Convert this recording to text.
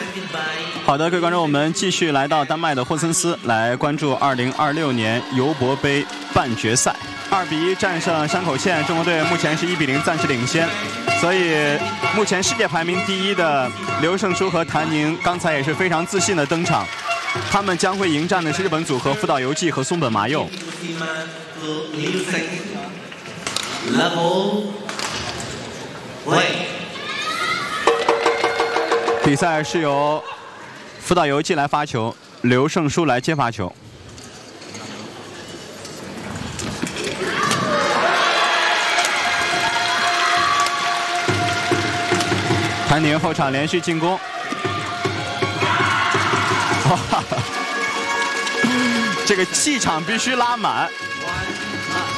好的，各位观众，我们继续来到丹麦的霍森斯，来关注2026年尤伯杯半决赛。2比1战胜山口县，中国队目前是1比0暂时领先。所以，目前世界排名第1的刘胜书和谭宁刚才也是非常自信的登场，他们将会迎战的是日本组合福岛由纪和松本麻佑。比赛是由福岛由纪来发球，刘胜书来接发球。谭宁后场连续进攻，哇，这个气场必须拉满。